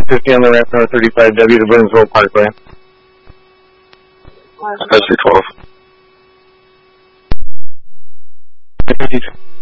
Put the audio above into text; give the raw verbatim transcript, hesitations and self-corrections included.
fifty on the ramp north thirty-five W to Burnsville Parkway. S three twelve.